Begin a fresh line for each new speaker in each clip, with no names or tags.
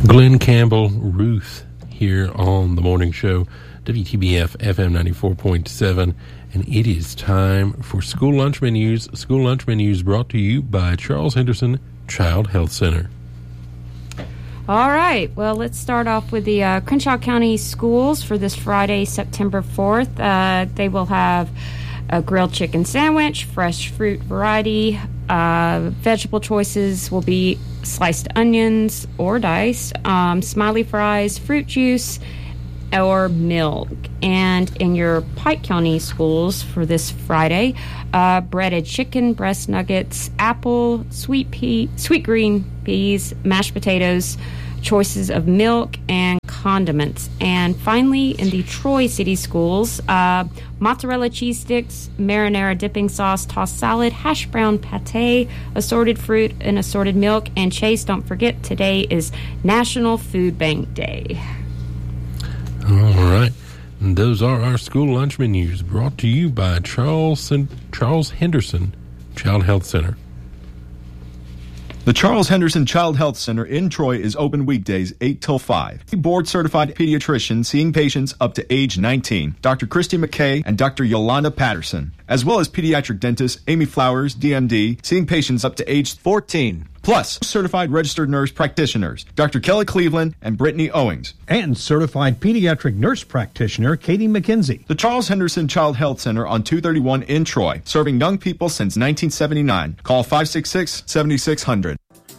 Glenn Campbell, Ruth, here on the morning show, WTBF FM 94.7, and it is time for School Lunch Menus. School Lunch Menus brought to you by Charles Henderson Child Health Center.
All right, well, let's start off with the Crenshaw County Schools for this Friday, September 4th. They will have a grilled chicken sandwich, fresh fruit variety. Vegetable choices will be sliced onions or diced, smiley fries, fruit juice, or milk. And in your Pike County Schools for this Friday, breaded chicken, breast nuggets, apple, sweet green peas, mashed potatoes, choices of milk, and condiments. And finally, in the Troy City Schools, mozzarella cheese sticks, marinara dipping sauce, tossed salad, hash brown pate, assorted fruit, and assorted milk. And Chase, don't forget, today is National Food Bank Day.
All right. And those are our school lunch menus brought to you by Charles Henderson Child Health Center.
The Charles Henderson Child Health Center in Troy is open weekdays 8 till 5. Board-certified pediatrician seeing patients up to age 19, Dr. Christy McKay and Dr. Yolanda Patterson, as well as pediatric dentist Amy Flowers, DMD, seeing patients up to age 14. Plus, certified registered nurse practitioners, Dr. Kelly Cleveland and Brittany Owings.
And certified pediatric nurse practitioner, Katie McKenzie.
The Charles Henderson Child Health Center on 231 in Troy, serving young people since 1979. Call 566-7600.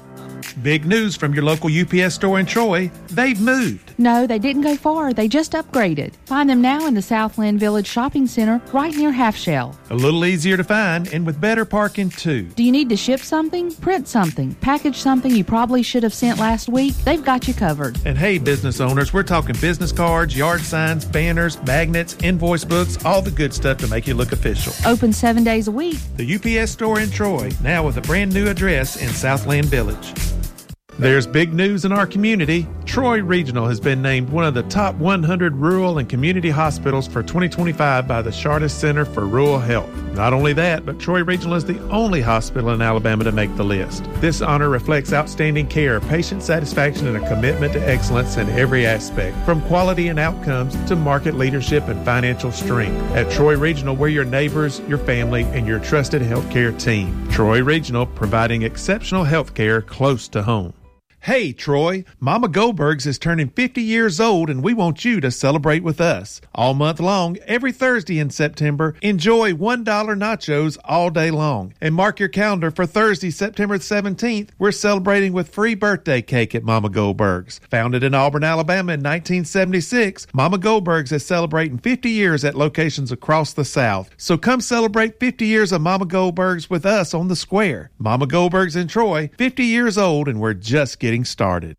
Big news from your local UPS store in Troy. They've moved.
No, they didn't go far. They just upgraded. Find them now in the Southland Village Shopping Center right near Half Shell.
A little easier to find and with better parking, too.
Do you need to ship something, print something, package something you probably should have sent last week? They've got you covered.
And hey, business owners, we're talking business cards, yard signs, banners, magnets, invoice books, all the good stuff to make you look official.
Open 7 days a week.
The UPS store in Troy, now with a brand new address in Southland Village. There's big news in our community. Troy Regional has been named one of the top 100 rural and community hospitals for 2025 by the Chartis Center for Rural Health. Not only that, but Troy Regional is the only hospital in Alabama to make the list. This honor reflects outstanding care, patient satisfaction, and a commitment to excellence in every aspect, from quality and outcomes to market leadership and financial strength. At Troy Regional, we're your neighbors, your family, and your trusted healthcare team. Troy Regional, providing exceptional healthcare close to home. Hey, Troy, Mama Goldberg's is turning 50 years old, and we want you to celebrate with us. All month long, every Thursday in September, enjoy $1 nachos all day long. And mark your calendar for Thursday, September 17th, we're celebrating with free birthday cake at Mama Goldberg's. Founded in Auburn, Alabama in 1976, Mama Goldberg's is celebrating 50 years at locations across the South. So come celebrate 50 years of Mama Goldberg's with us on the square. Mama Goldberg's in Troy, 50 years old, and we're just getting started.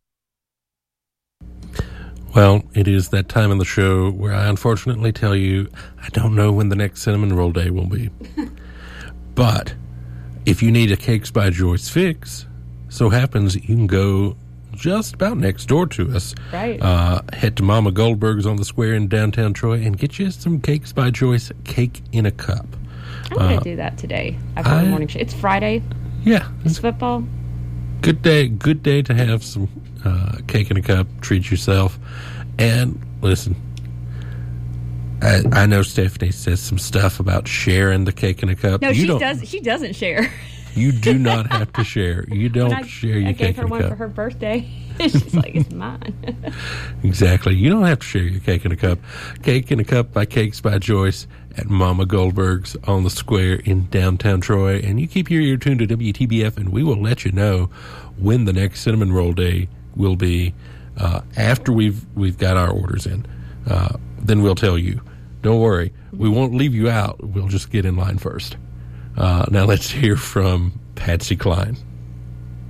Well, it is that time in the show where I unfortunately tell you I don't know when the next cinnamon roll day will be. But if you need a Cakes by Joyce fix, so happens you can go just about next door to us.
Right.
Head to Mama Goldberg's on the square in downtown Troy and get you some Cakes by Joyce cake in a cup.
I'm going to do that today after the morning show. It's Friday.
Yeah.
It's football.
Good day to have some cake in a cup, treat yourself. And listen, I know Stephanie says some stuff about sharing the cake in a cup.
No, she doesn't share.
You do not have to share. You don't share your cake in a cup. I gave her one
for her birthday. She's like, it's mine.
Exactly. You don't have to share your cake in a cup. Cake in a Cup by Cakes by Joyce at Mama Goldberg's on the square in downtown Troy. And you keep your ear tuned to WTBF, and we will let you know when the next cinnamon roll day will be after we've got our orders in. Then we'll tell you. Don't worry. We won't leave you out. We'll just get in line first. Now let's hear from Patsy Cline.